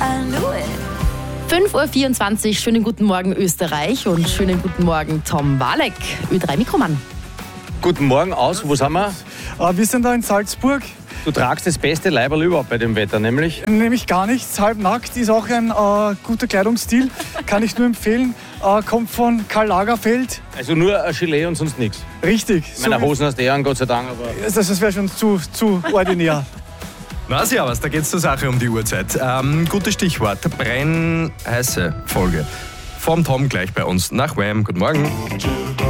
5:24 Uhr, schönen guten Morgen Österreich und schönen guten Morgen Tom Walek, Ö3 Mikroman. Guten Morgen aus, wo sind wir? Wir sind da in Salzburg. Du tragst das beste Leiberl überhaupt bei dem Wetter, nämlich? Nämlich gar nichts, halbnackt ist auch ein guter Kleidungsstil, kann ich nur empfehlen. Kommt von Karl Lagerfeld. Also nur ein Gilet und sonst nichts? Richtig. Meine Hosen hast du an, Gott sei Dank. Aber das wäre schon zu ordinär. Na servus, da geht's zur Sache um die Uhrzeit. Gutes Stichwort, brennheiße Folge. Vom Tom gleich bei uns nach Wham. Guten Morgen.